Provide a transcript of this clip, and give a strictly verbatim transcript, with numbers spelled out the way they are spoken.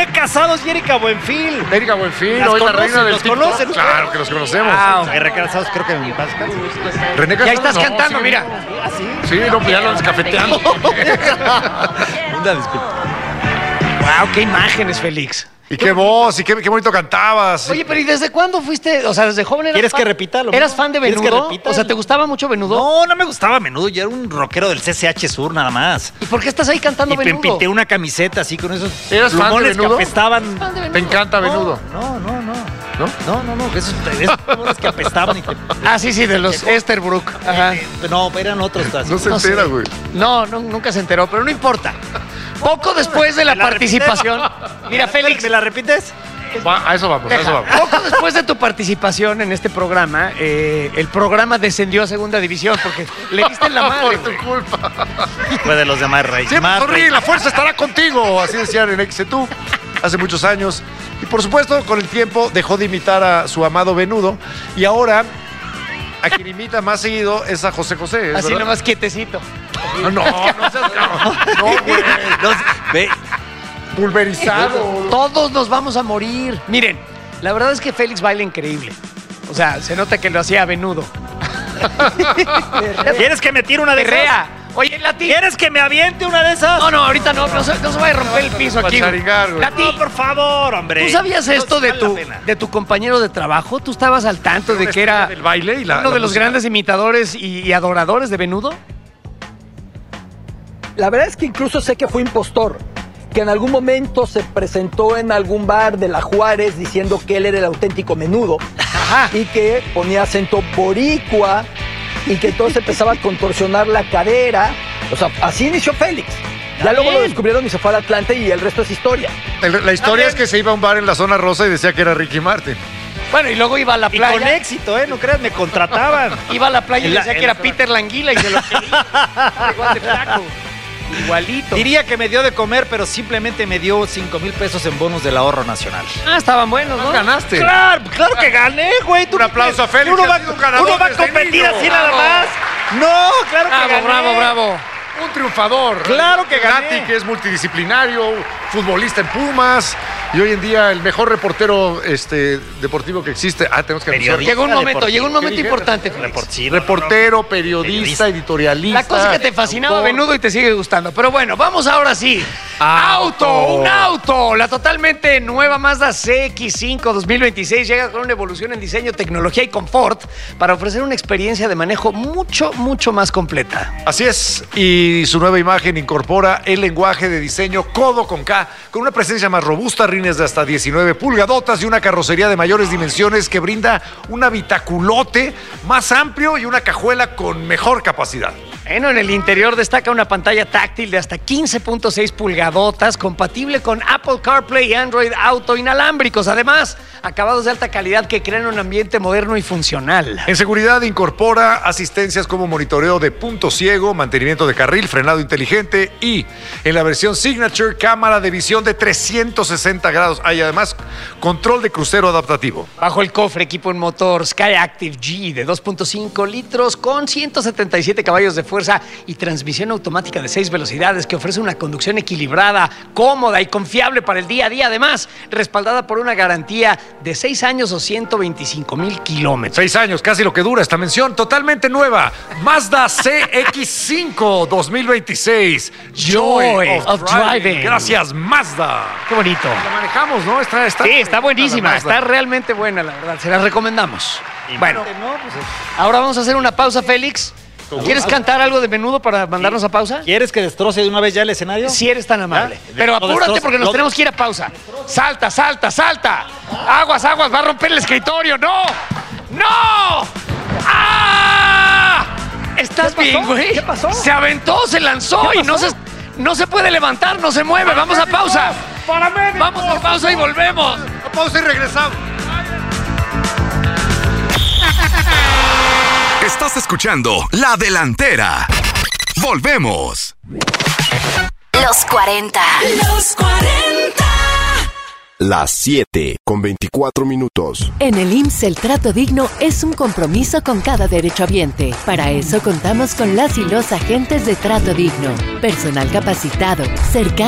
Casados y Erika Buenfil. Erika Buenfil, hoy la reina del TikTok. ¿Los claro que los conocemos. Wow. R. Casados, creo que en mi paz. René Casados. Ya estás no, cantando, sí, mira. ¿Ah, sí? Sí, no, ya lo descafeteando. Una disculpa. Wow, qué imágenes, Félix. Y qué voz, y qué, qué bonito cantabas. Oye, pero ¿y desde cuándo fuiste? O sea, desde joven eras ¿Quieres fan? que repita lo ¿Eras mismo? fan de ¿Quieres que Menudo? repita? O sea, ¿te gustaba mucho Menudo? No, no me gustaba Menudo. Yo era un rockero del C C H Sur nada más. ¿Y por qué estás ahí cantando Y me Menudo? pinté una camiseta así con esos ¿Eras fan de plumones que Menudo? apestaban. Fan de Menudo. Te encanta Menudo. No, no, no. ¿No? No, no, no. Esos, esos plumones que apestaban y te... Ah, sí, sí, de los Esterbrook. Ajá. Eh, No, eran otros. Así. No se No sé. entera, güey. No, no, nunca se enteró, pero no importa. Poco después de la ¿Me la participación. Mira, Félix. ¿Me la repites? Va, a eso vamos, a eso vamos. Poco después de tu participación en este programa, eh, el programa descendió a segunda división porque le diste en la madre. Por tu güey. culpa. Fue de los demás reyes. Siempre Más sonríe, reyes. la fuerza estará contigo. Así decían en X tú hace muchos años. Y por supuesto, con el tiempo dejó de imitar a su amado Menudo. Y ahora, a quien imita más seguido es a José José. ¿es Así verdad? nomás quietecito. No, no, no seas cabrón. No, güey. Los- ve, Pulverizado. Todos nos vamos a morir. Miren, la verdad es que Félix baila increíble. O sea, se nota que lo hacía a menudo. ¿Quieres que me tire una de esas? Perrea. Oye, Lati. ¿Quieres que me aviente una de esas? No, no, ahorita no, no se, no se vaya a romper el piso aquí. güey. charingar, güey. Lati, No, por favor, hombre. ¿tú sabías No, esto sí de vale tu, la pena. de tu compañero de trabajo? ¿Tú estabas al tanto de que era del baile y la, uno la de los música. grandes imitadores y, y adoradores de Menudo? La verdad es que incluso sé que fue impostor, que en algún momento se presentó en algún bar de La Juárez diciendo que él era el auténtico Menudo y que ponía acento boricua y que entonces empezaba a contorsionar la cadera. O sea, así inició Félix. Ya luego lo descubrieron y se fue al Atlante y el resto es historia. El- La historia es que se iba a un bar en la zona rosa y decía que era Ricky Martin. Bueno, y luego iba a la Y playa. con éxito, ¿eh? No creas, me contrataban. Iba a la playa y En la- decía en que era la- Peter Languila y se lo quería. Igual de flaco. Igualito. Diría que me dio de comer, pero simplemente me dio cinco mil pesos en bonos del ahorro nacional. Ah, estaban buenos, ¿no? Ganaste. Claro, claro que gané, güey. ¿Tú Un qué aplauso a crees? Félix, Uno que va, ha sido un ganador uno va a desde competir niño. así nada Bravo. más. No, claro que Bravo, gané. bravo, bravo. Un triunfador. Claro que gané. Gatti, que es multidisciplinario, futbolista en Pumas y hoy en día el mejor reportero este, deportivo que existe. Ah, tenemos que anunciar. Periodista. Llegó un momento, deportivo. llegó un momento ¿Qué dije? importante, Félix. Report- sí, no, Reportero, no, periodista, Periodista. editorialista. La cosa que te fascinaba autor. Menudo y te sigue gustando. Pero bueno, vamos ahora sí. Auto. ¡Auto! ¡Un auto! La totalmente nueva Mazda C X cinco dos mil veintiséis llega con una evolución en diseño, tecnología y confort para ofrecer una experiencia de manejo mucho, mucho más completa. Así es, y su nueva imagen incorpora el lenguaje de diseño codo con K, con una presencia más robusta, rines de hasta diecinueve pulgadotas y una carrocería de mayores dimensiones que brinda un habitaculote más amplio y una cajuela con mejor capacidad. Bueno, en el interior destaca una pantalla táctil de hasta quince punto seis pulgadotas, compatible con Apple CarPlay y Android Auto inalámbricos. Además, acabados de alta calidad que crean un ambiente moderno y funcional. En seguridad incorpora asistencias como monitoreo de punto ciego, mantenimiento de carril, frenado inteligente y en la versión Signature, cámara de visión de trescientos sesenta grados. Hay además control de crucero adaptativo. Bajo el cofre equipo un motor Skyactiv G de dos punto cinco litros con ciento setenta y siete caballos de fuerza y transmisión automática de seis velocidades que ofrece una conducción equilibrada, cómoda y confiable para el día a día. Además, respaldada por una garantía de seis años o ciento veinticinco mil kilómetros. Seis años, casi lo que dura esta mención, totalmente nueva. Mazda C X cinco dos mil veintiséis. Joy of driving. Gracias, Mazda. Qué bonito. La manejamos, ¿no? Está, está, Sí, está buenísima, la está Mazda. realmente buena, la verdad. Se la recomendamos. Bueno, No, pues, ahora vamos a hacer una pausa, Félix. ¿Quieres cantar algo de Menudo para mandarnos a pausa? ¿quieres que destroce de una vez ya el escenario? Si eres tan amable. ¿Ya? Pero Lo apúrate destrozo, porque nos lo- tenemos que ir a pausa. Salta, salta, salta. Aguas, aguas, va a romper el escritorio. ¡No! ¡No! ¡Ah! ¿Estás ¿Qué bien, pasó? güey? ¿Qué pasó? Se aventó, se lanzó y no se, no se puede levantar, no se mueve. Vamos a pausa. Vamos a pausa y volvemos. A pausa y regresamos. Estás escuchando La Delantera. Volvemos. Los cuarenta. Los cuarenta. Las siete con veinticuatro minutos. En el I M S S el trato digno es un compromiso con cada derechohabiente. Para eso contamos con las y los agentes de trato digno, personal capacitado, cercano